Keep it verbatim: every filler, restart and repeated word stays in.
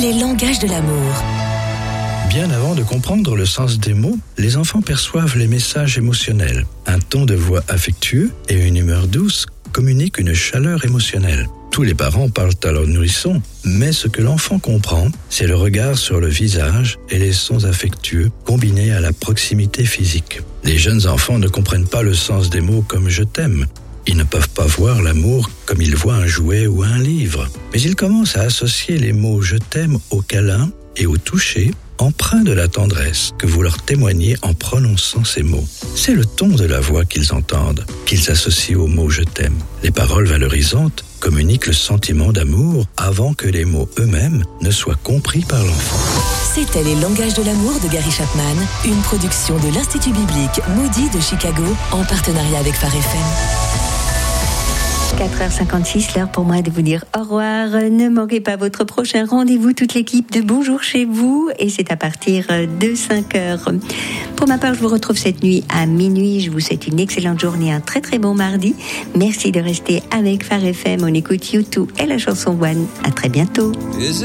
les langages de l'amour. Bien avant de comprendre le sens des mots, les enfants perçoivent les messages émotionnels. Un ton de voix affectueux et une humeur douce communiquent une chaleur émotionnelle. Tous les parents parlent à leur nourrisson, mais ce que l'enfant comprend, c'est le regard sur le visage et les sons affectueux combinés à la proximité physique. Les jeunes enfants ne comprennent pas le sens des mots comme « je t'aime ». Ils ne peuvent pas voir l'amour comme ils voient un jouet ou un livre. Mais ils commencent à associer les mots « je t'aime » au câlin et au toucher, empreints de la tendresse que vous leur témoignez en prononçant ces mots. C'est le ton de la voix qu'ils entendent, qu'ils associent au mot « je t'aime ». Les paroles valorisantes communiquent le sentiment d'amour avant que les mots eux-mêmes ne soient compris par l'enfant. C'était Les langages de l'amour de Gary Chapman, une production de l'Institut biblique Moody de Chicago en partenariat avec Phare F M. quatre heures cinquante-six, l'heure pour moi de vous dire au revoir. Ne manquez pas votre prochain rendez-vous, toute l'équipe de Bonjour chez vous, et c'est à partir de cinq heures. Pour ma part, je vous retrouve cette nuit à minuit. Je vous souhaite une excellente journée, un très très bon mardi. Merci de rester avec Phare F M. On écoute U deux et la chanson One. À très bientôt.